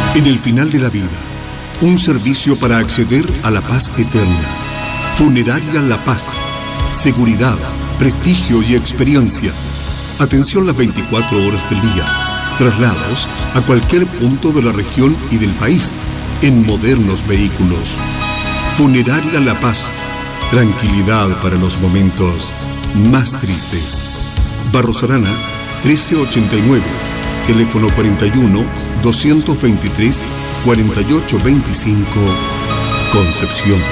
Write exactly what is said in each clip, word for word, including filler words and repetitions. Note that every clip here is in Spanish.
En el final de la vida, un servicio para acceder a la paz eterna. Funeraria La Paz. Seguridad, prestigio y experiencia. Atención las veinticuatro horas del día. Traslados a cualquier punto de la región y del país en modernos vehículos. Funeraria La Paz. Tranquilidad para los momentos más tristes. Barros Arana, trece ochenta y nueve. Teléfono cuarenta y uno, doscientos veintitrés, cuarenta y ocho veinticinco. Concepción.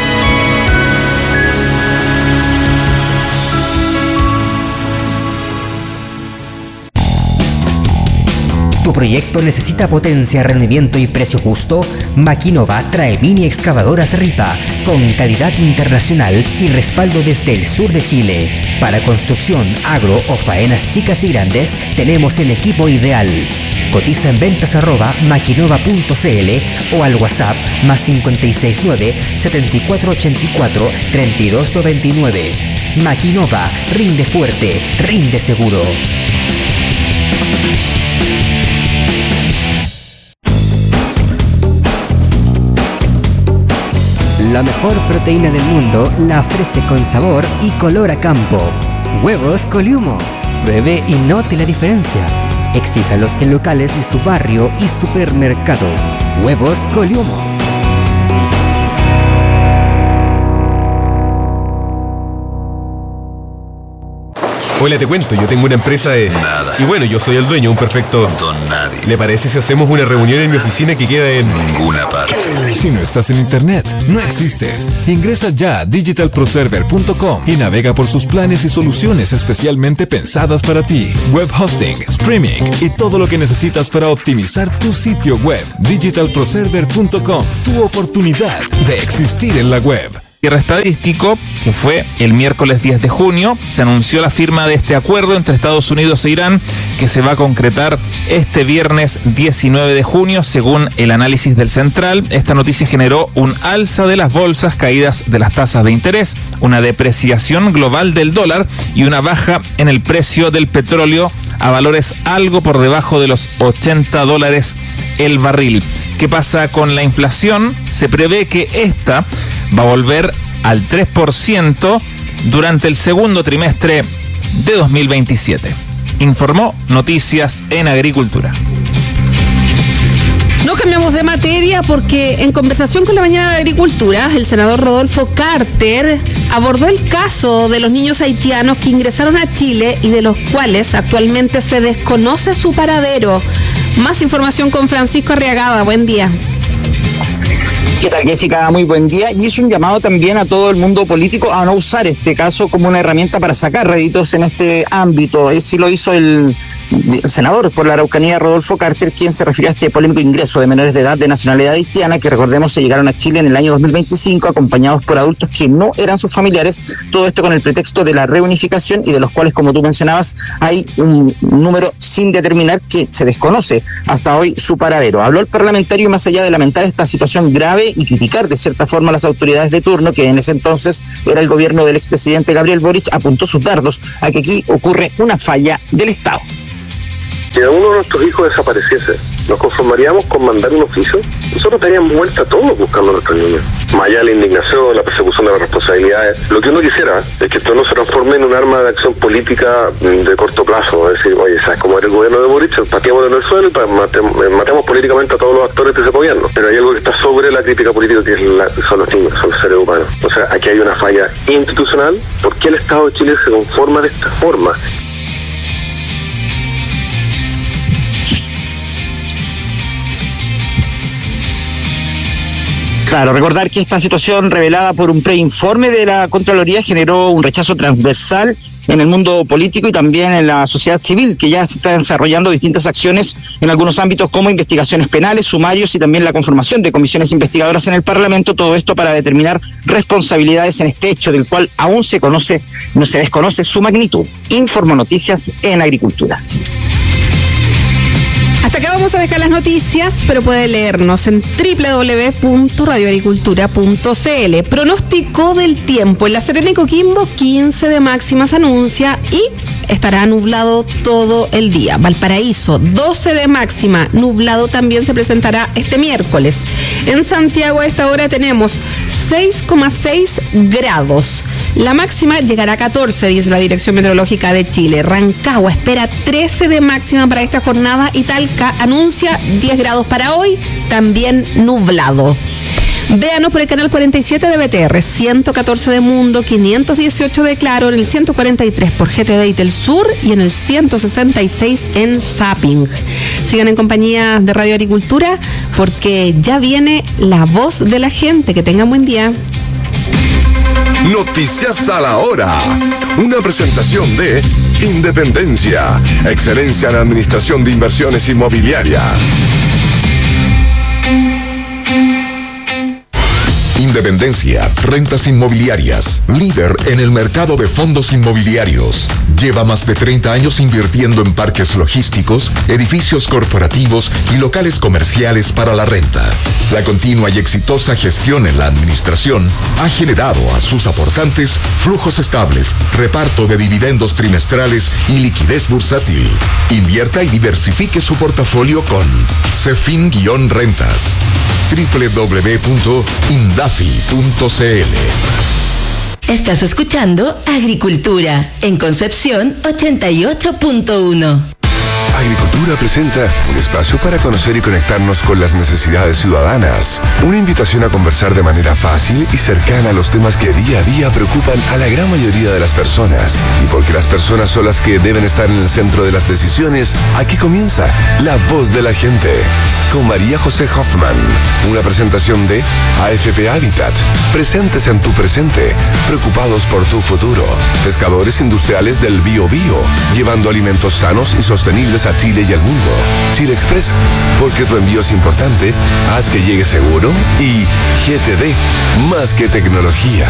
¿Tu proyecto necesita potencia, rendimiento y precio justo? Maquinova trae mini excavadoras Ripa con calidad internacional y respaldo desde el sur de Chile. Para construcción, agro o faenas chicas y grandes, tenemos el equipo ideal. Cotiza en ventas arroba maquinova punto cl o al WhatsApp más cinco seis nueve, siete cuatro ocho cuatro, tres dos nueve nueve. Maquinova, rinde fuerte, rinde seguro. La mejor proteína del mundo la ofrece con sabor y color a campo. Huevos Coliumo. Pruebe y note la diferencia. Exíjalos en locales de su barrio y supermercados. Huevos Coliumo. Hola, te cuento, yo tengo una empresa de... Nada. Y bueno, yo soy el dueño, un perfecto... Don nadie. ¿Le parece si hacemos una reunión en mi oficina que queda en... Ninguna parte. Si no estás en internet, no existes. Ingresa ya a digital pro server punto com y navega por sus planes y soluciones especialmente pensadas para ti. Web hosting, streaming y todo lo que necesitas para optimizar tu sitio web. digital pro server punto com, tu oportunidad de existir en la web. Cierre estadístico, que fue el miércoles diez de junio, se anunció la firma de este acuerdo entre Estados Unidos e Irán, que se va a concretar este viernes diecinueve de junio, según el análisis del Central. Esta noticia generó un alza de las bolsas, caídas de las tasas de interés, una depreciación global del dólar y una baja en el precio del petróleo a valores algo por debajo de los ochenta dólares el barril. ¿Qué pasa con la inflación? Se prevé que esta va a volver al tres por ciento durante el segundo trimestre de dos mil veintisiete. Informó Noticias en Agricultura. No cambiamos de materia porque en conversación con la mañana de Agricultura, el senador Rodolfo Carter abordó el caso de los niños haitianos que ingresaron a Chile y de los cuales actualmente se desconoce su paradero. Más información con Francisco Arriagada. Buen día. ¿Qué tal, Jessica? Muy buen día. Y es un llamado también a todo el mundo político a no usar este caso como una herramienta para sacar réditos en este ámbito. Así lo hizo el senador por la Araucanía, Rodolfo Carter, quien se refirió a este polémico ingreso de menores de edad de nacionalidad haitiana que, recordemos, se llegaron a Chile en el año dos mil veinticinco acompañados por adultos que no eran sus familiares. Todo esto con el pretexto de la reunificación y de los cuales, como tú mencionabas, hay un número sin determinar que se desconoce hasta hoy su paradero. Habló el parlamentario más allá de lamentar esta situación grave y criticar de cierta forma a las autoridades de turno, que en ese entonces era el gobierno del expresidente Gabriel Boric, apuntó sus dardos a que aquí ocurre una falla del Estado. Si alguno de nuestros hijos desapareciese, ¿nos conformaríamos con mandar un oficio? Nosotros daríamos vuelta a todos buscando a nuestros niños. Más allá de la indignación, la persecución de las responsabilidades, lo que uno quisiera es que esto no se transforme en un arma de acción política de corto plazo. Es decir, oye, ¿sabes cómo era el gobierno de Boric? Pateémoslo en el suelo y matemos, matemos políticamente a todos los actores de ese gobierno. Pero hay algo que está sobre la crítica política, que es la, son los niños, son los seres humanos. O sea, aquí hay una falla institucional. ¿Por qué el Estado de Chile se conforma de esta forma? Claro, recordar que esta situación revelada por un preinforme de la Contraloría generó un rechazo transversal en el mundo político y también en la sociedad civil, que ya se están desarrollando distintas acciones en algunos ámbitos como investigaciones penales, sumarios y también la conformación de comisiones investigadoras en el Parlamento, todo esto para determinar responsabilidades en este hecho del cual aún se conoce, no se desconoce su magnitud. Informo Noticias en Agricultura. Hasta acá vamos a dejar las noticias, pero puede leernos en doble u doble u doble u punto radio agricultura punto c l. Pronóstico del tiempo. En La Serena y Coquimbo, quince de máxima se anuncia y estará nublado todo el día. Valparaíso, doce de máxima, nublado también se presentará este miércoles. En Santiago a esta hora tenemos seis coma seis grados. La máxima llegará a catorce, dice la Dirección Meteorológica de Chile. Rancagua espera trece de máxima para esta jornada y Talca anuncia diez grados para hoy, también nublado. Véanos por el canal cuarenta y siete de B T R, ciento catorce de Mundo, quinientos dieciocho de Claro, en el ciento cuarenta y tres por G T D y Telsur y en el ciento sesenta y seis en Zapping. Sigan en compañía de Radio Agricultura porque ya viene la voz de la gente. Que tengan buen día. Noticias a la hora. Una presentación de Independencia, excelencia en administración de inversiones inmobiliarias. Independencia, rentas inmobiliarias, líder en el mercado de fondos inmobiliarios. Lleva más de treinta años invirtiendo en parques logísticos, edificios corporativos y locales comerciales para la renta. La continua y exitosa gestión en la administración ha generado a sus aportantes flujos estables, reparto de dividendos trimestrales y liquidez bursátil. Invierta y diversifique su portafolio con Cefin-Rentas. doble u doble u doble u punto indafi punto c l. Estás escuchando Agricultura en Concepción ochenta y ocho punto uno. Agricultura presenta un espacio para conocer y conectarnos con las necesidades ciudadanas. Una invitación a conversar de manera fácil y cercana a los temas que día a día preocupan a la gran mayoría de las personas. Y porque las personas son las que deben estar en el centro de las decisiones, aquí comienza La Voz de la Gente, con María José Hoffman. Una presentación de A F P Habitat. Presentes en tu presente, preocupados por tu futuro. Pescadores industriales del Bio Bio, llevando alimentos sanos y sostenibles a Chile y al mundo. Chile Express, porque tu envío es importante, haz que llegue seguro. Y G T D, más que tecnología.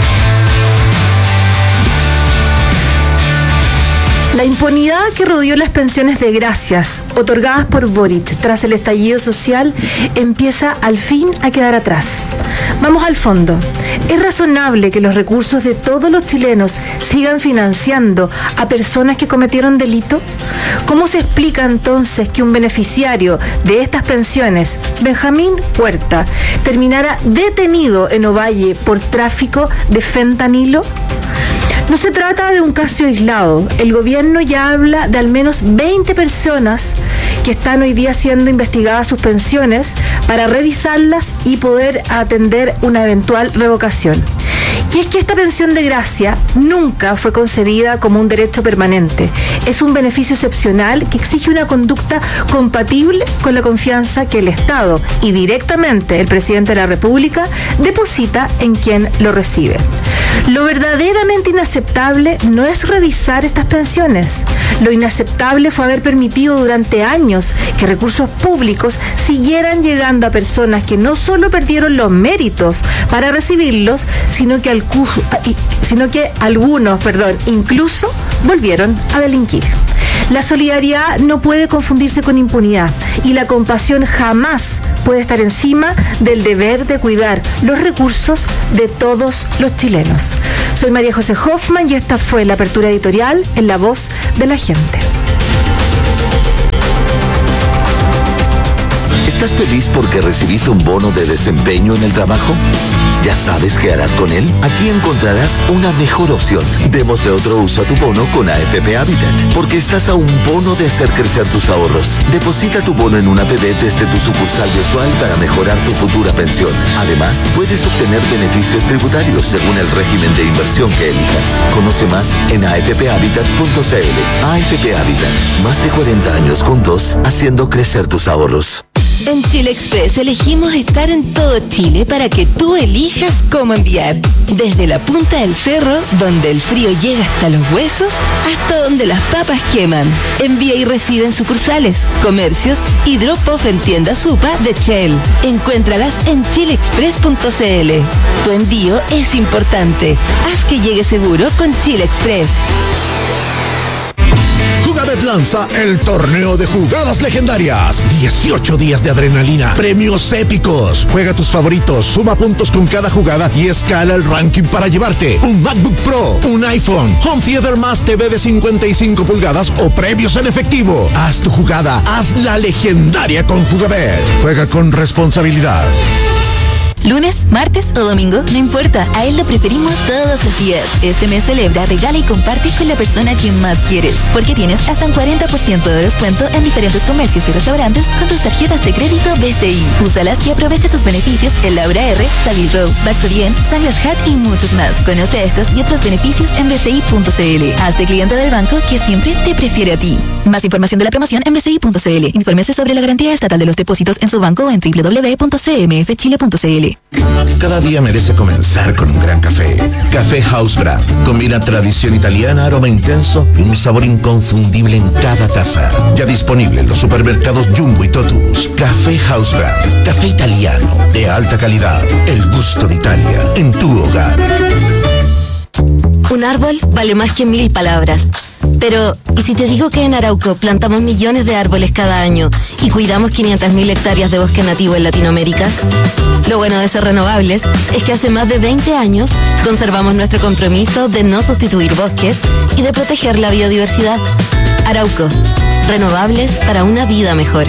La impunidad que rodeó las pensiones de gracias otorgadas por Boric tras el estallido social empieza al fin a quedar atrás. Vamos al fondo. ¿Es razonable que los recursos de todos los chilenos sigan financiando a personas que cometieron delito? ¿Cómo se explica entonces que un beneficiario de estas pensiones, Benjamín Huerta, terminara detenido en Ovalle por tráfico de fentanilo? No se trata de un caso aislado. El gobierno ya habla de al menos veinte personas que están hoy día siendo investigadas sus pensiones para revisarlas y poder atender una eventual revocación. Y es que esta pensión de gracia nunca fue concedida como un derecho permanente. Es un beneficio excepcional que exige una conducta compatible con la confianza que el Estado y directamente el presidente de la República deposita en quien lo recibe. Lo verdaderamente inaceptable no es revisar estas pensiones. Lo inaceptable fue haber permitido durante años que recursos públicos siguieran llegando a personas que no solo perdieron los méritos para recibirlos, sino que, al, sino que algunos, perdón, incluso volvieron a delinquir. La solidaridad no puede confundirse con impunidad y la compasión jamás puede estar encima del deber de cuidar los recursos de todos los chilenos. Soy María José Hoffman y esta fue la apertura editorial en La Voz de la Gente. ¿Estás feliz porque recibiste un bono de desempeño en el trabajo? ¿Ya sabes qué harás con él? Aquí encontrarás una mejor opción. Démosle otro uso a tu bono con A F P Habitat, porque estás a un bono de hacer crecer tus ahorros. Deposita tu bono en una A P B desde tu sucursal virtual para mejorar tu futura pensión. Además, puedes obtener beneficios tributarios según el régimen de inversión que elijas. Conoce más en a f p habitat punto c l. A F P Habitat, más de cuarenta años juntos, haciendo crecer tus ahorros. En Chile Express elegimos estar en todo Chile para que tú elijas cómo enviar. Desde la punta del cerro, donde el frío llega hasta los huesos, hasta donde las papas queman. Envía y recibe en sucursales, comercios y drop-off en tiendas Supa de Shell. Encuéntralas en chile express punto c l. Tu envío es importante. Haz que llegue seguro con Chile Express. Jugabet lanza el torneo de jugadas legendarias. dieciocho días de adrenalina, premios épicos. Juega tus favoritos, suma puntos con cada jugada y escala el ranking para llevarte un MacBook Pro, un iPhone, Home Theater más T V de cincuenta y cinco pulgadas o premios en efectivo. Haz tu jugada, haz la legendaria con Jugabet. Juega con responsabilidad. Lunes, martes o domingo, no importa, a él lo preferimos todos los días. Este mes celebra, regala y comparte con la persona que más quieres, porque tienes hasta un cuarenta por ciento de descuento en diferentes comercios y restaurantes con tus tarjetas de crédito B C I. Úsalas y aprovecha tus beneficios en Laura R, Savile Row, Varsovien, Sanglas Hat y muchos más. Conoce estos y otros beneficios en b c i punto c l. Hazte cliente del banco que siempre te prefiere a ti. Más información de la promoción en b c i punto c l. Infórmese sobre la garantía estatal de los depósitos en su banco o en w w w punto c m f chile punto c l. Cada día merece comenzar con un gran café. Café House Brand. Combina tradición italiana, aroma intenso y un sabor inconfundible en cada taza. Ya disponible en los supermercados Jumbo y Totus. Café House Brand. Café italiano de alta calidad. El gusto de Italia en tu hogar. Un árbol vale más que mil palabras. Pero, ¿y si te digo que en Arauco plantamos millones de árboles cada año y cuidamos quinientas mil hectáreas de bosque nativo en Latinoamérica? Lo bueno de ser renovables es que hace más de veinte años conservamos nuestro compromiso de no sustituir bosques y de proteger la biodiversidad. Arauco, renovables para una vida mejor.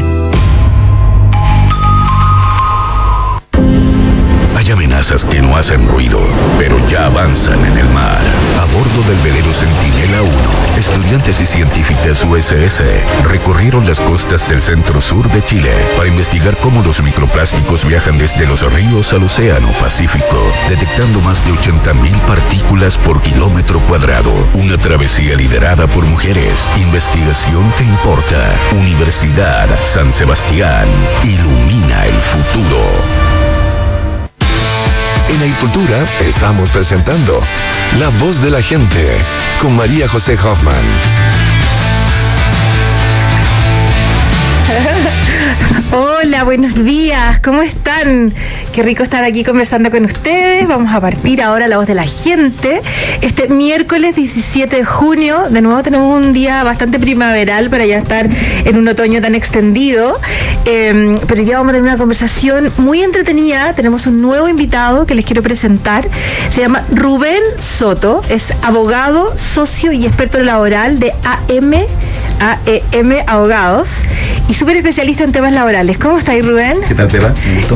Hay amenazas que no hacen ruido, pero ya avanzan en el mar. A bordo del velero Centinela uno, estudiantes y científicas U S S recorrieron las costas del centro-sur de Chile para investigar cómo los microplásticos viajan desde los ríos al océano Pacífico, detectando más de ochenta mil partículas por kilómetro cuadrado. Una travesía liderada por mujeres. Investigación que importa. Universidad San Sebastián. Ilumina el futuro. En Agricultura estamos presentando La Voz de la Gente con María José Hoffman. Hola, buenos días, ¿cómo están? Qué rico estar aquí conversando con ustedes. Vamos a partir ahora La Voz de la Gente. Este miércoles diecisiete de junio, de nuevo tenemos un día bastante primaveral para ya estar en un otoño tan extendido. Eh, pero ya vamos a tener una conversación muy entretenida. Tenemos un nuevo invitado que les quiero presentar. Se llama Rubén Soto, es abogado, socio y experto laboral de A M, A E M Abogados y súper especialista en temas laborales. ¿Cómo estáis, Rubén? ¿Qué tal, Teba? Un gusto.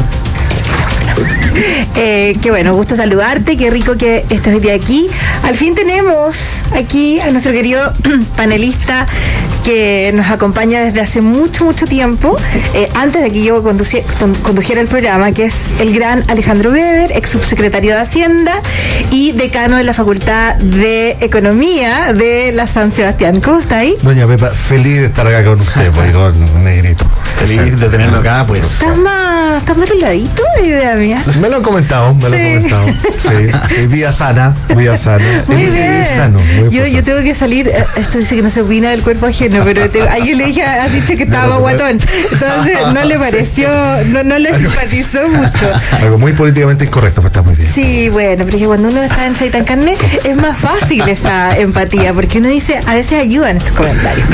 Eh, qué bueno, gusto saludarte, qué rico que estés hoy día aquí. Al fin tenemos aquí a nuestro querido panelista que nos acompaña desde hace mucho, mucho tiempo, eh, antes de que yo conduci- condujera el programa, que es el gran Alejandro Weber, ex subsecretario de Hacienda y decano de la Facultad de Economía de la San Sebastián. ¿Cómo está ahí? Doña Pepa, feliz de estar acá con usted, pues, con Negrito. Feliz de tenerlo acá, pues. ¿Estás más, estás más delgadito? Idea mía. Me lo han comentado, me lo Sí. han comentado. Sí, sí, vida sana, vida sana. Muy Es- bien. es sano, muy yo, yo tengo que salir, eh, esto dice que no se opina del cuerpo ajeno, pero te, ayer le dije a Tiche que estaba No, no, guatón, entonces no le pareció, no, no le simpatizó mucho. Algo muy políticamente incorrecto, pero está muy bien. Sí, bueno, pero es que cuando uno está en Chaitan Carne es más fácil esa empatía, porque uno dice, a veces ayudan estos comentarios.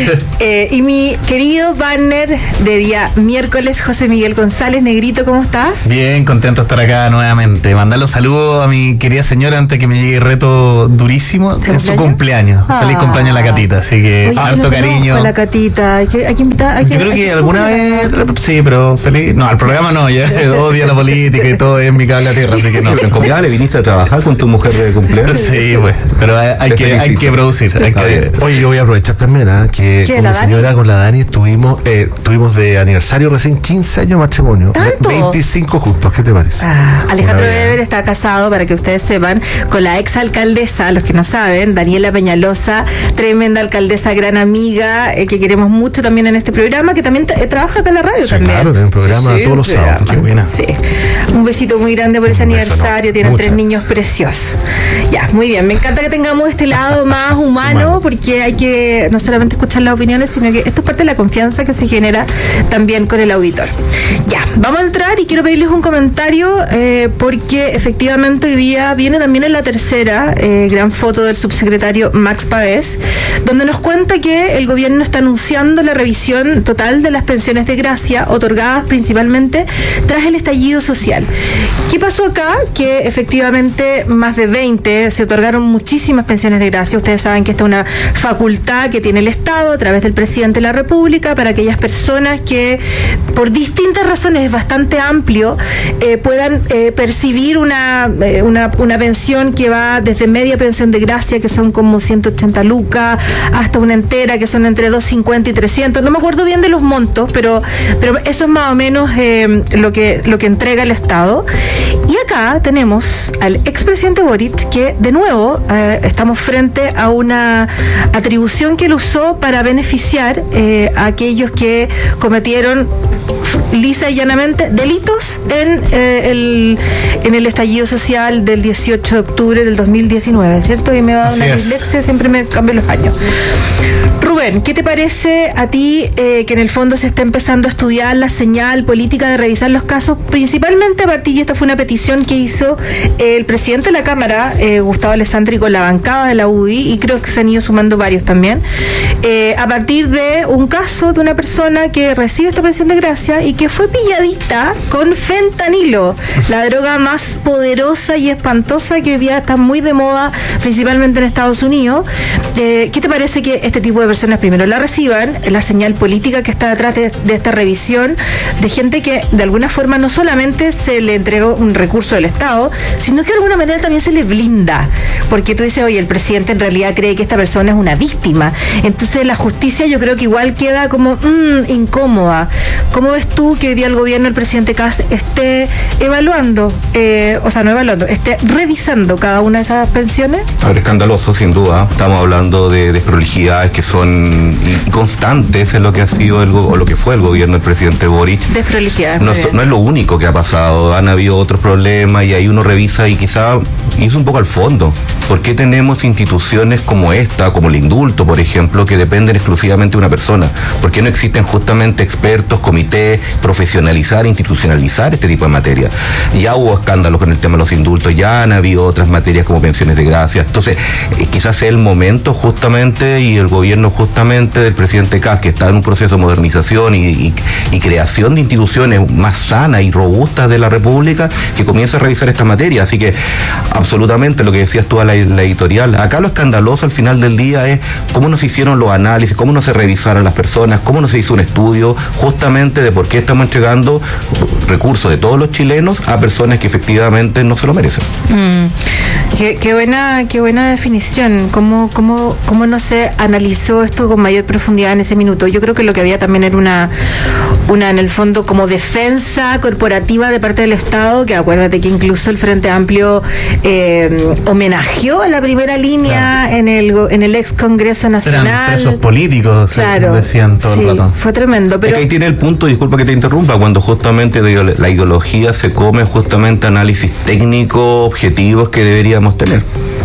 Eh, y mi querido partner de día miércoles, José Miguel González. Negrito, ¿cómo estás? Bien, contento de estar acá nuevamente. Mandar los saludos a mi querida señora antes que me llegue el reto durísimo en su cumpleaños. Ah. Feliz cumpleaños a la Catita, así que Oye, harto no cariño. conozco a la Catita, hay que, hay que invitar. Hay Yo que, creo hay que que alguna vez, sí, pero feliz. No, al programa no, ya odia la política y todo es mi cable a tierra, así que no. Ya le viniste a trabajar con tu mujer de cumpleaños. Sí, pues, pero hay, hay que, hay que producir. Hay que... Oye, yo voy a aprovechar también, ¿eh? que ¿Qué, con la mi señora, Dani? con la Dani, estuvimos, eh, tuvimos de aniversario recién quince años de matrimonio. ¿Tanto? veinticinco juntos, ¿qué te parece? Ah, Alejandro Una vida. Weber está casado, para que ustedes sepan, con la ex alcaldesa, los que no saben, Daniela Peñalosa, tremenda alcaldesa, gran amiga, eh, que queremos mucho también en este programa, que también t- eh, trabaja acá en la radio Sí, también. claro, tiene un programa Sí, sí, todos los un sábados. programa. Qué buena. Sí. Un besito muy grande por ese Un beso, aniversario, no, tienen muchas. tres niños preciosos. Ya, muy bien, me encanta que tengamos este lado más humano, Humano. porque hay que no solamente escuchar las opiniones, sino que esto es parte de la confianza que se genera también con el auditor. Ya, vamos a entrar y quiero pedirles un comentario, eh, porque efectivamente hoy día viene también en la tercera eh, gran foto del subsecretario Max Pavés, donde nos cuenta que que el gobierno está anunciando la revisión total de las pensiones de gracia otorgadas principalmente tras el estallido social. ¿Qué pasó acá? Que efectivamente más de veinte se otorgaron muchísimas pensiones de gracia. Ustedes saben que esta es una facultad que tiene el Estado a través del presidente de la República para aquellas personas que por distintas razones, es bastante amplio, eh, puedan eh, percibir una, eh, una una pensión que va desde media pensión de gracia, que son como ciento ochenta lucas, hasta una entera, que son entre doscientos cincuenta y trescientos. No me acuerdo bien de los montos, pero pero eso es más o menos eh, lo que lo que entrega el Estado. Y acá tenemos al expresidente Boric, que de nuevo eh, estamos frente a una atribución que él usó para beneficiar eh, a aquellos que cometieron lisa y llanamente delitos en eh, el en el estallido social del dieciocho de octubre del dos mil diecinueve, ¿cierto? Y me va a dar una dislexia, siempre me cambio los años. Rubén, ¿qué te parece a ti eh, que en el fondo se está empezando a estudiar la señal política de revisar los casos, principalmente a partir, y esta fue una petición que hizo eh, el presidente de la Cámara, eh, Gustavo Alessandri, con la bancada de la U D I, y creo que se han ido sumando varios también, eh, a partir de un caso de una persona que recibe esta pensión de gracia y que fue pilladita con fentanilo, la droga más poderosa y espantosa que hoy día está muy de moda, principalmente en Estados Unidos. Eh, ¿Qué te parece que este tipo de personas primero la reciban, la señal política que está detrás de, de esta revisión, de gente que de alguna forma no solamente se le entregó un recurso del Estado, sino que de alguna manera también se le blinda? Porque tú dices, oye, el presidente en realidad cree que esta persona es una víctima. Entonces la justicia yo creo que igual queda como mmm, incómoda. ¿Cómo ves tú que hoy día el gobierno, el presidente Kast, esté evaluando, eh, o sea, no evaluando, esté revisando cada una de esas pensiones? A ver, escandaloso, sin duda. Estamos hablando de desprolijidades que son constantes en lo que ha sido el, o lo que fue el gobierno del presidente Boric. Desprolijidades. No, no es lo único que ha pasado, han habido otros problemas y ahí uno revisa y quizá hizo un poco al fondo. ¿Por qué tenemos instituciones como esta, como el indulto, por ejemplo, que dependen exclusivamente de una persona? ¿Por qué no existen justamente expertos, comités, profesionalizar, institucionalizar este tipo de materia? Ya hubo escándalos con el tema de los indultos, ya han habido otras materias como pensiones de gracia. Entonces, eh, quizás sea el momento justamente y el gobierno justamente del presidente Kast, que está en un proceso de modernización y, y, y creación de instituciones más sanas y robustas de la República, que comience a revisar esta materia. Así que, absolutamente, lo que decías tú a la, la editorial, acá lo escandaloso al final del día es cómo no se hicieron los análisis, cómo no se revisaron las personas, cómo no se hizo un estudio justamente de por qué estamos entregando recursos de todos los chilenos a personas que efectivamente no se lo merecen. Mm. Qué, qué buena, qué buena definición. ¿Cómo, cómo, cómo no se analizó esto con mayor profundidad en ese minuto? Yo creo que lo que había también era una, una en el fondo como defensa corporativa de parte del Estado, que acuérdate que incluso el Frente Amplio eh, homenajeó a la primera línea, claro, en el en el ex Congreso Nacional. Eran presos políticos, claro, decían todo, sí, el rato. Fue tremendo. Pero es que ahí tiene el punto, disculpa que te interrumpa, cuando justamente la ideología se come justamente análisis técnico, objetivos que deberíamos tener.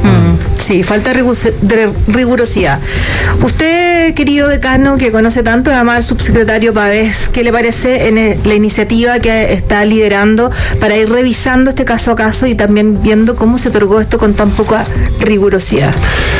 Mm, sí, falta de rigurosidad. Usted, querido decano, que conoce tanto, además al subsecretario Pavés, ¿qué le parece en la iniciativa que está liderando para ir revisando este caso a caso y también viendo cómo se otorgó esto con tan poca rigurosidad?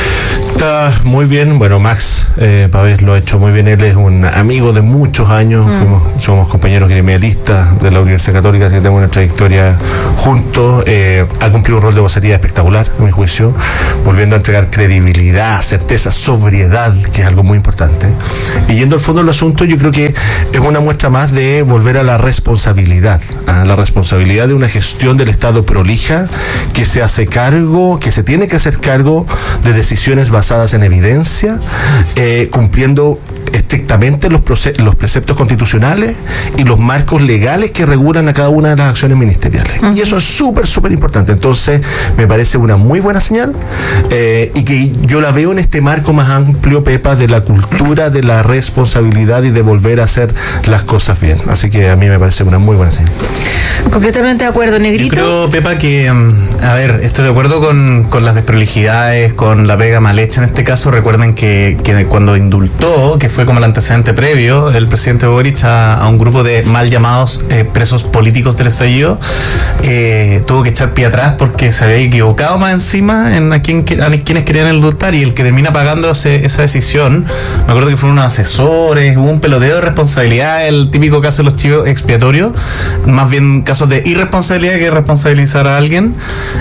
Está muy bien, bueno, Max eh, Pavés lo ha hecho muy bien, él es un amigo de muchos años, mm. fuimos, somos compañeros gremialistas de la Universidad Católica, así que tenemos una trayectoria juntos, eh, ha cumplido un rol de vocería espectacular, a mi juicio, volviendo a entregar credibilidad, certeza, sobriedad, que es algo muy importante. Y yendo al fondo del asunto, yo creo que es una muestra más de volver a la responsabilidad, a la responsabilidad de una gestión del Estado prolija, que se hace cargo, que se tiene que hacer cargo de decisiones basadas en evidencia, eh, cumpliendo estrictamente los, los preceptos constitucionales y los marcos legales que regulan a cada una de las acciones ministeriales. Uh-huh. Y eso es súper, súper importante. Entonces, me parece una muy buena señal eh, y que yo la veo en este marco más amplio, Pepa, de la cultura de la responsabilidad y de volver a hacer las cosas bien. Así que a mí me parece una muy buena señal. Completamente de acuerdo, Negrito. Yo creo, Pepa, que, a ver, estoy de acuerdo con, con las desprolijidades, con la pega mal hecha en este caso. Recuerden que, que cuando indultó, que fue fue como el antecedente previo, el presidente Boric a, a un grupo de mal llamados eh, presos políticos del estallido, eh, tuvo que echar pie atrás porque se había equivocado más encima en a, quien, a quienes querían indultar, y el que termina pagando ese, esa decisión, me acuerdo que fueron unos asesores, hubo un peloteo de responsabilidad, el típico caso de los chivos expiatorios, más bien casos de irresponsabilidad que responsabilizar a alguien.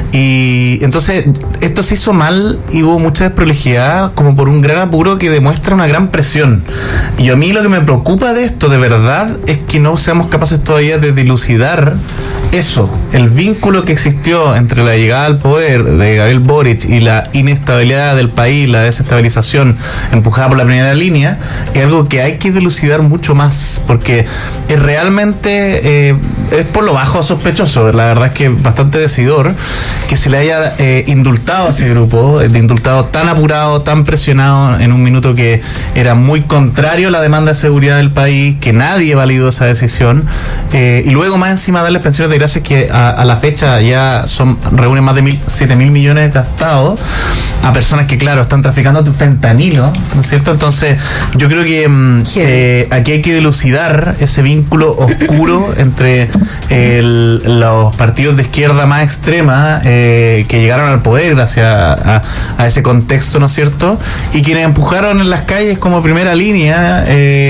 Y entonces esto se hizo mal y hubo mucha desprolijidad, como por un gran apuro que demuestra una gran presión. Y a mí lo que me preocupa de esto de verdad es que no seamos capaces todavía de dilucidar eso, el vínculo que existió entre la llegada al poder de Gabriel Boric y la inestabilidad del país, la desestabilización empujada por la primera línea, es algo que hay que dilucidar mucho más, porque es realmente eh, es por lo bajo sospechoso, la verdad es que es bastante decidor que se le haya eh, indultado a ese grupo, eh, de indultado tan apurado, tan presionado en un minuto que era muy contrario a la demanda de seguridad del país, que nadie validó esa decisión, eh, y luego más encima darles pensiones de gracias que a, a la fecha ya son reúnen más de mil, siete mil millones gastados a personas que claro están traficando fentanilo, ¿no es cierto? Entonces yo creo que eh, aquí hay que dilucidar ese vínculo oscuro entre el, los partidos de izquierda más extrema eh, que llegaron al poder gracias a, a, a ese contexto, ¿no es cierto? Y quienes empujaron en las calles como primera línea,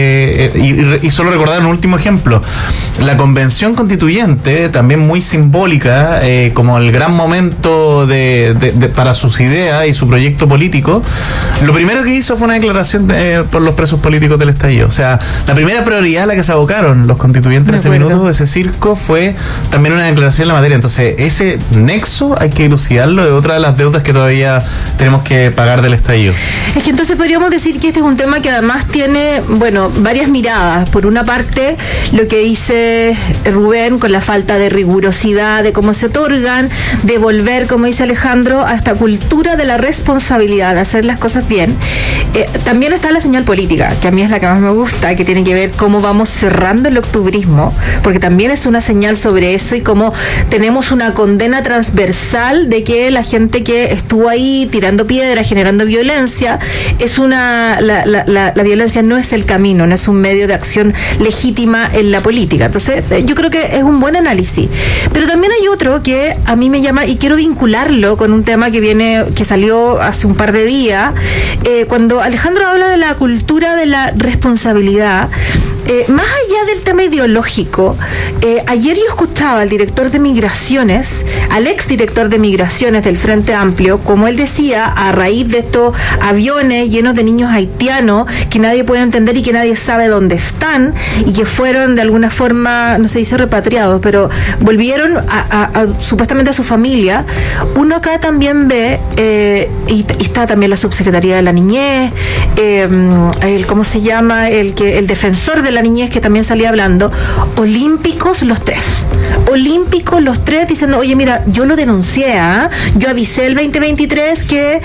eh, y, y solo recordar un último ejemplo, la convención constituyente, también muy simbólica, eh, como el gran momento de, de, de, para sus ideas y su proyecto político, lo primero que hizo fue una declaración de, por los presos políticos del estallido. O sea, la primera prioridad a la que se abocaron los constituyentes en ese minuto, ese circo, fue también una declaración en la materia. Entonces, ese nexo hay que dilucidarlo, de otra de las deudas que todavía tenemos que pagar del estallido. Es que entonces podríamos decir que este es un tema que además tiene, bueno, varias miradas. Por una parte, lo que dice Rubén con la falta de rigurosidad de cómo se otorgan, de volver, como dice Alejandro, a esta cultura de la responsabilidad, de hacer las cosas bien. Eh, también está la señal política, que a mí es la que más me gusta, que tiene que ver cómo vamos cerrando el octubrismo, porque también es una señal sobre eso, y cómo tenemos una condena transversal de que la gente que estuvo ahí tirando piedras, generando violencia, es una la, la, la, la violencia no es el camino, no es un medio de acción legítima en la política. Entonces yo creo que es un buen análisis, pero también hay otro que a mí me llama, y quiero vincularlo con un tema que viene, que salió hace un par de días, eh, cuando Alejandro habla de la cultura de la responsabilidad. Eh, más allá del tema ideológico, eh, ayer yo escuchaba al director de Migraciones, al exdirector de Migraciones del Frente Amplio, como él decía, a raíz de estos aviones llenos de niños haitianos que nadie puede entender y que nadie sabe dónde están, y que fueron de alguna forma, no se dice repatriados, pero volvieron a, a, a, supuestamente a su familia. Uno acá también ve, eh, y, y está también la subsecretaría de la niñez, eh, el, ¿cómo se llama? El que el defensor de la niñez, que también salía hablando, olímpicos los tres, olímpicos los tres, diciendo, oye, mira, yo lo denuncié, ¿eh? yo avisé el veinte veintitrés que,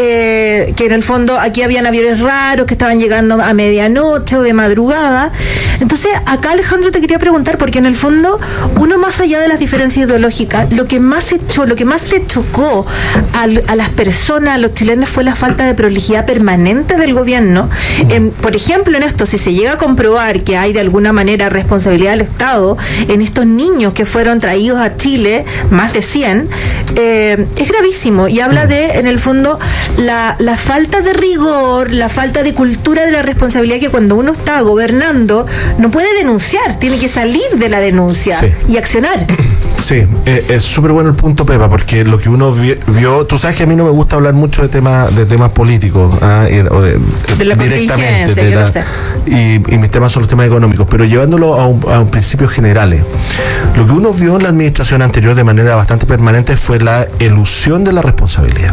eh, que en el fondo aquí habían aviones raros que estaban llegando a medianoche o de madrugada. Entonces, acá, Alejandro, te quería preguntar, porque en el fondo, uno más allá de las diferencias ideológicas, lo que más echó, lo que más le chocó a, a las personas, a los chilenos, fue la falta de prolijidad permanente del gobierno. En, por ejemplo, en esto, si se llega a comprobar que hay de alguna manera responsabilidad del Estado en estos niños que fueron traídos a Chile, más de cien, eh, es gravísimo, y habla de, en el fondo, la, la falta de rigor, la falta de cultura de la responsabilidad, que cuando uno está gobernando no puede denunciar, tiene que salir de la denuncia sí. y accionar. Sí, eh, es súper bueno el punto, Pepa, porque lo que uno vio, vio, tú sabes que a mí no me gusta hablar mucho de temas de temas políticos, ¿ah? y, o de, de la directamente, de yo la, lo sé. Y, y mis temas son los temas económicos, pero llevándolo a un, a un principios generales, lo que uno vio en la administración anterior de manera bastante permanente fue la elusión de la responsabilidad,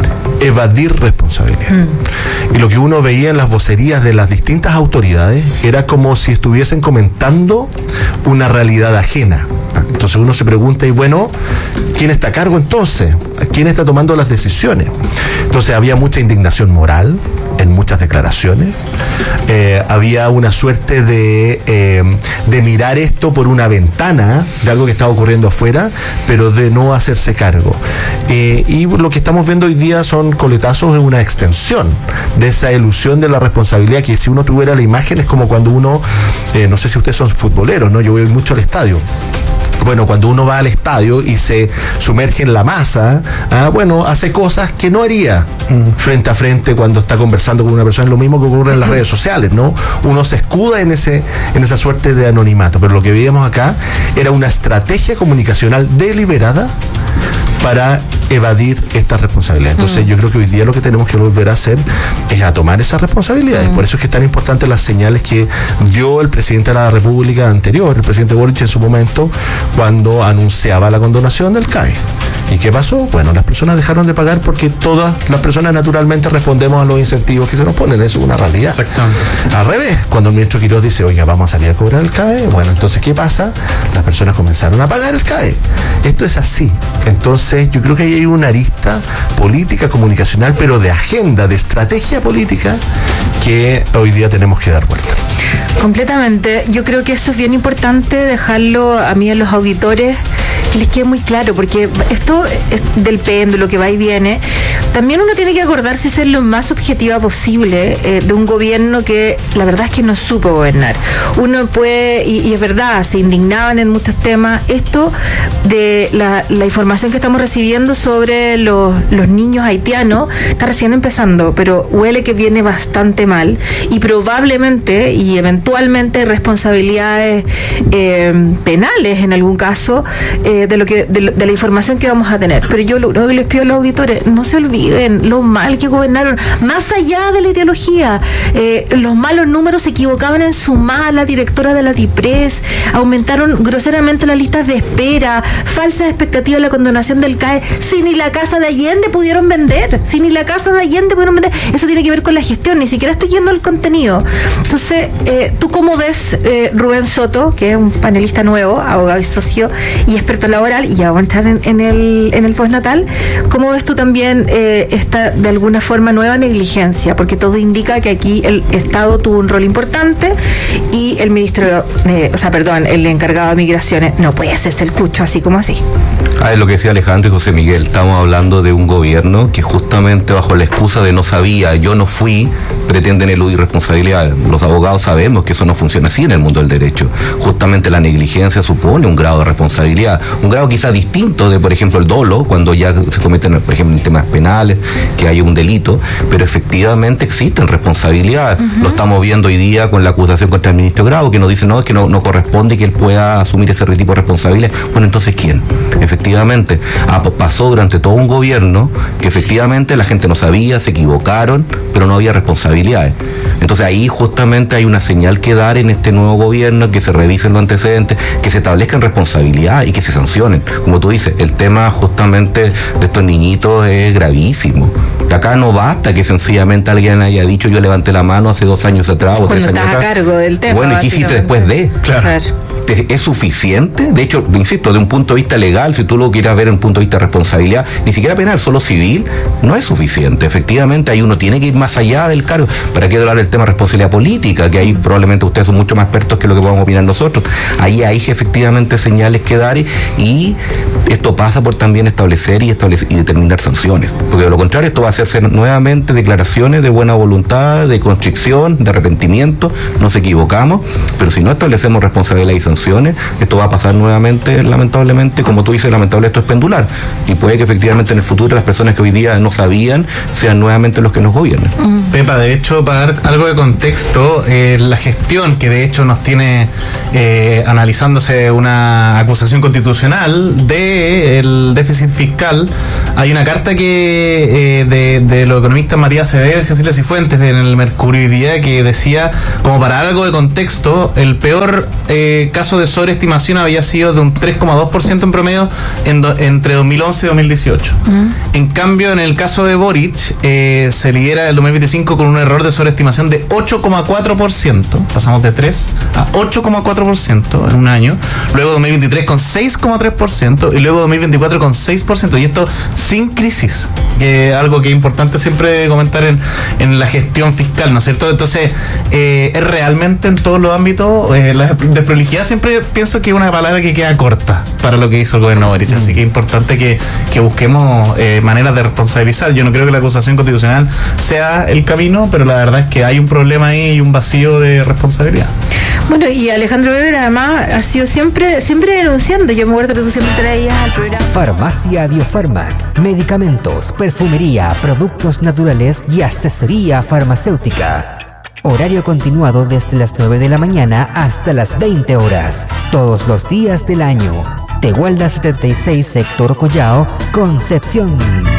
evadir responsabilidad. Mm. Y lo que uno veía en las vocerías de las distintas autoridades era como si estuviesen comentando una realidad ajena. Entonces uno se pregunta, y bueno, ¿quién está a cargo entonces? ¿Quién está tomando las decisiones? Entonces había mucha indignación moral, en muchas declaraciones. Eh, había una suerte de, eh, de mirar esto por una ventana de algo que estaba ocurriendo afuera, pero de no hacerse cargo. Eh, y lo que estamos viendo hoy día son coletazos en una extensión de esa ilusión de la responsabilidad, que si uno tuviera la imagen es como cuando uno, eh, no sé si ustedes son futboleros, ¿no? Yo voy mucho al estadio. Bueno, cuando uno va al estadio y se sumerge en la masa, ah, bueno, hace cosas que no haría mm. frente a frente cuando está conversando con una persona. Es lo mismo que ocurre en las redes sociales, ¿no? Uno se escuda en ese, en esa suerte de anonimato, pero lo que veíamos acá era una estrategia comunicacional deliberada para evadir esta responsabilidad. Entonces, mm. yo creo que hoy día lo que tenemos que volver a hacer es a tomar esas responsabilidades. Mm. Por eso es que es tan importante las señales que dio el presidente de la República anterior, el presidente Boric en su momento, cuando anunciaba la condonación del C A E. ¿Y qué pasó? Bueno, las personas dejaron de pagar porque todas las personas naturalmente respondemos a los incentivos que se nos ponen. Eso es una realidad. Exactamente. Al revés, cuando el ministro Quiroz dice, oiga, vamos a salir a cobrar el C A E, bueno, entonces, ¿qué pasa? Las personas comenzaron a pagar el C A E. Esto es así. Entonces, yo creo que ahí hay una arista política, comunicacional, pero de agenda, de estrategia política, que hoy día tenemos que dar vuelta. Completamente. Yo creo que eso es bien importante dejarlo a mí, a los auditores, que les quede muy claro, porque esto es del péndulo que va y viene. También uno tiene que acordarse de ser lo más objetiva posible eh, de un gobierno que la verdad es que no supo gobernar. Uno puede, y, y es verdad, se indignaban en muchos temas. Esto de la, la información que estamos recibiendo sobre los, los niños haitianos está recién empezando, pero huele que viene bastante mal y probablemente y eventualmente responsabilidades eh, penales en algún caso eh, de lo que de, de la información que vamos a tener. Pero yo lo único que les pido a los auditores, no se olviden lo mal que gobernaron, más allá de la ideología. Eh, los malos números se equivocaban en sumar. La directora de la DIPRES, aumentaron groseramente las listas de espera, falsas expectativas de la condonación del C A E, si ni la casa de Allende pudieron vender, si ni la casa de Allende pudieron vender. Eso tiene que ver con la gestión, ni siquiera estoy yendo al contenido. Entonces, eh, ¿tú cómo ves, eh, Rubén Soto, que es un panelista nuevo, abogado y socio y experto laboral, y ya va a entrar en, en el en el postnatal, cómo ves tú también eh, esta de alguna forma nueva negligencia? Porque todo indica que aquí el Estado tuvo un rol importante y el ministro, eh, o sea, perdón, el encargado de migraciones no puede hacerse el cucho así como así. Ah, es lo que decía Alejandro y José Miguel. Estamos hablando de un gobierno que justamente bajo la excusa de no sabía, yo no fui, pretenden eludir responsabilidad. Los abogados sabemos que eso no funciona así en el mundo del derecho. Justamente la negligencia supone un grado de responsabilidad, un grado quizá distinto de, por ejemplo, el dolo, cuando ya se cometen, por ejemplo, en temas penales, que hay un delito, pero efectivamente existen responsabilidades. Uh-huh. Lo estamos viendo hoy día con la acusación contra el ministro Grau, que nos dice, no, es que no, no corresponde que él pueda asumir ese tipo de responsabilidad. Bueno, entonces, ¿quién? Efectivamente, ah, pues pasó durante todo un gobierno que efectivamente la gente no sabía, se equivocaron, pero no había responsabilidades. Entonces ahí justamente hay una señal que dar en este nuevo gobierno, que se revisen los antecedentes, que se establezcan responsabilidades y que se sancionen. Como tú dices, el tema justamente de estos niñitos es gravísimo. Acá no basta que sencillamente alguien haya dicho, yo levanté la mano hace dos años atrás o cuando tres años estás atrás. a cargo del tema. Bueno, ¿y qué hiciste después de? Claro. Claro. ¿Es suficiente? De hecho, insisto, de un punto de vista legal, si tú lo quieras ver en un punto de vista de responsabilidad, ni siquiera penal, solo civil, no es suficiente. Efectivamente, ahí uno tiene que ir más allá del cargo. ¿Para qué hablar del tema de responsabilidad política? Que ahí probablemente ustedes son mucho más expertos que lo que podemos opinar nosotros. Ahí hay efectivamente señales que dar y esto pasa por también establecer y, establecer y determinar sanciones. Porque de lo contrario, esto va a hacerse nuevamente declaraciones de buena voluntad, de constricción, de arrepentimiento. Nos equivocamos, pero si no establecemos responsabilidad y sanciones, esto va a pasar nuevamente, lamentablemente, como tú dices, lamentable, esto es pendular, y puede que efectivamente en el futuro las personas que hoy día no sabían sean nuevamente los que nos gobiernen. Mm. Pepa, de hecho, para dar algo de contexto, eh, la gestión que de hecho nos tiene eh, analizándose una acusación constitucional del déficit fiscal, hay una carta que eh, de, de los economistas Matías Acevedo y Cecilia Cifuentes en el Mercurio hoy día, que decía, como para dar algo de contexto, el peor eh, caso de sobreestimación había sido de un tres coma dos por ciento en promedio en do, entre dos mil once y dos mil dieciocho. Uh-huh. En cambio, en el caso de Boric, eh, se lidera el dos mil veinticinco con un error de sobreestimación de ocho coma cuatro por ciento. Pasamos de tres a ocho coma cuatro por ciento en un año, luego dos mil veintitrés con seis coma tres por ciento y luego dos mil veinticuatro con seis por ciento, y esto sin crisis, que es algo que es importante siempre comentar en, en la gestión fiscal, ¿no es cierto? Entonces, eh, es realmente en todos los ámbitos, eh, la desprolijidad siempre pienso que es una palabra que queda corta para lo que hizo el gobierno Boric, mm. así que es importante que, que busquemos eh, maneras de responsabilizar. Yo no creo que la acusación constitucional sea el camino, pero la verdad es que hay un problema ahí y un vacío de responsabilidad. Bueno, y Alejandro Weber además ha sido siempre siempre denunciando. Yo me acuerdo que tú siempre traías al programa. Farmacia Biofarmac, medicamentos, perfumería, productos naturales y asesoría farmacéutica. Horario continuado desde las nueve de la mañana hasta las veinte horas, todos los días del año. Tehuelda setenta y seis, sector Collao, Concepción.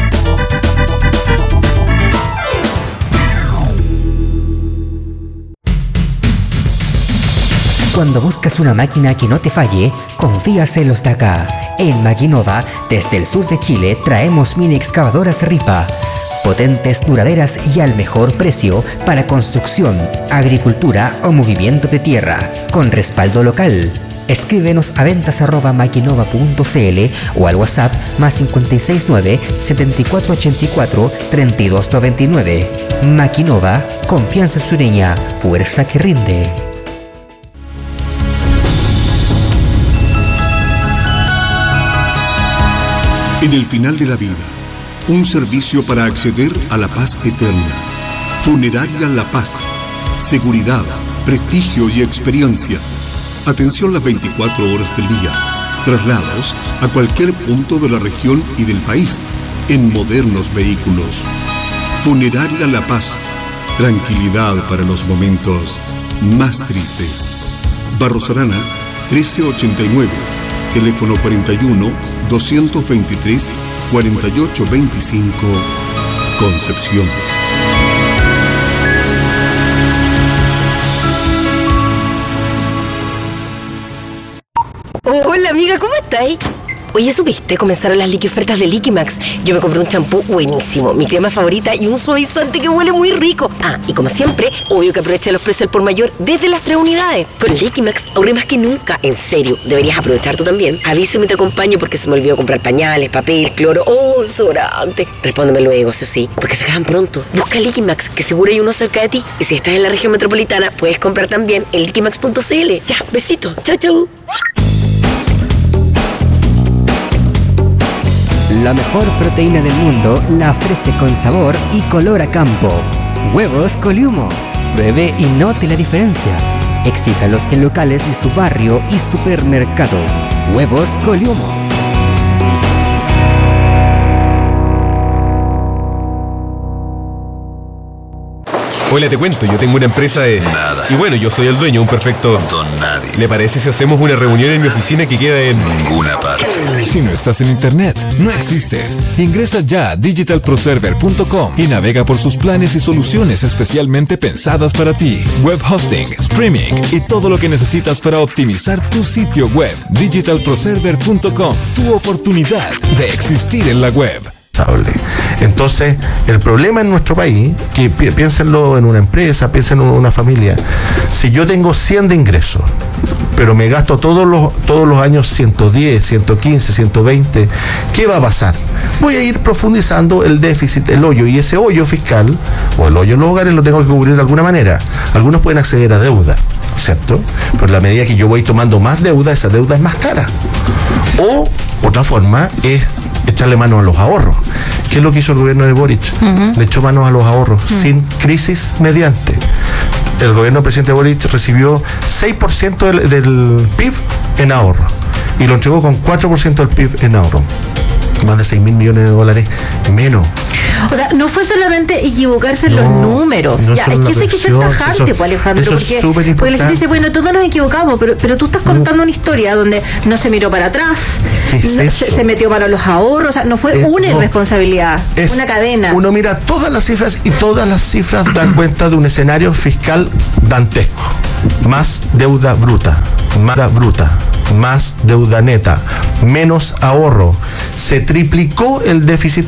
Cuando buscas una máquina que no te falle, confías en los de acá. En Maquinova, desde el sur de Chile, traemos mini excavadoras Ripa. Potentes, duraderas y al mejor precio para construcción, agricultura o movimiento de tierra, con respaldo local. Escríbenos a ventas arroba maquinova punto cl o al WhatsApp más cinco seis nueve, siete cuatro ocho cuatro, tres dos nueve nueve. Maquinova, confianza sureña, fuerza que rinde. En el final de la vida, un servicio para acceder a la paz eterna. Funeraria La Paz. Seguridad, prestigio y experiencia. Atención las veinticuatro horas del día. Traslados a cualquier punto de la región y del país en modernos vehículos. Funeraria La Paz. Tranquilidad para los momentos más tristes. Barros Arana, trece ochenta y nueve. Teléfono cuarenta y uno, doscientos veintitrés, cuarenta y ocho veinticinco, Concepción. Hola amiga, ¿cómo estáis? Oye, ¿supiste? Comenzaron las liqui ofertas de Liquimax. Yo me compré un champú buenísimo, mi crema favorita y un suavizante que huele muy rico. Ah, y como siempre, obvio que aproveché los precios al por mayor desde las tres unidades. Con Liquimax ahorré más que nunca. En serio, deberías aprovechar tú también. Avísame y te acompaño porque se me olvidó comprar pañales, papel, cloro o desodorante. Respóndeme luego, eso sí, porque se acaban pronto. Busca Liquimax, que seguro hay uno cerca de ti. Y si estás en la región metropolitana, puedes comprar también en liquimax punto cl. Ya, besito. Chau, chau. La mejor proteína del mundo la ofrece con sabor y color a campo. Huevos Coliumo. Pruebe y note la diferencia. Exíjalos en locales de su barrio y supermercados. Huevos Coliumo. Hola, te cuento, yo tengo una empresa de... Nada. Y bueno, yo soy el dueño, un perfecto... Don nadie. ¿Le parece si hacemos una reunión en mi oficina que queda en... Ninguna parte. Si no estás en internet, no existes. Ingresa ya a digital pro server punto com y navega por sus planes y soluciones especialmente pensadas para ti. Web hosting, streaming y todo lo que necesitas para optimizar tu sitio web. digital pro server punto com, tu oportunidad de existir en la web. Entonces, el problema en nuestro país, que pi- piénsenlo en una empresa, piénsenlo en una familia, si yo tengo cien de ingresos, pero me gasto todos los, todos los años ciento diez, ciento quince, ciento veinte, ¿qué va a pasar? Voy a ir profundizando el déficit, el hoyo, y ese hoyo fiscal, o el hoyo en los hogares, lo tengo que cubrir de alguna manera. Algunos pueden acceder a deuda, ¿cierto? Pero en la medida que yo voy tomando más deuda, esa deuda es más cara. O, otra forma, es echarle mano a los ahorros. ¿Qué es lo que hizo el gobierno de Boric? Uh-huh. Le echó mano a los ahorros, uh-huh. sin crisis mediante. El gobierno del presidente Boric recibió seis por ciento del, del P I B en ahorro y lo entregó con cuatro por ciento del P I B en ahorro. Más de seis mil millones de dólares menos. O sea, no fue solamente equivocarse en no, los números. No ya, es que eso hay que ser tajante, pues, Alejandro. Eso porque, es porque la gente dice, bueno, todos nos equivocamos, pero, pero tú estás contando no. una historia donde no se miró para atrás, es no, se, se metió para los ahorros, o sea, no fue es, una no, irresponsabilidad, es una cadena. Uno mira todas las cifras y todas las cifras dan cuenta de un escenario fiscal dantesco. Más deuda bruta, más deuda bruta, más deuda neta, menos ahorro. Se triplicó el déficit